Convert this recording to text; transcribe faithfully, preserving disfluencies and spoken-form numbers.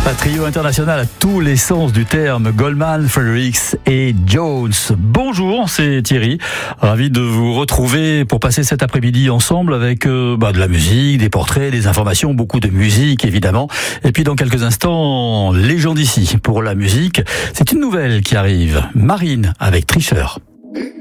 Un trio international à tous les sens du terme, Goldman, Fredericks et Jones. Bonjour, c'est Thierry. Ravi de vous retrouver pour passer cet après-midi ensemble avec euh, bah, de la musique, des portraits, des informations, beaucoup de musique évidemment. Et puis dans quelques instants, les gens d'ici pour la musique. C'est une nouvelle qui arrive. Marine avec Tricheur.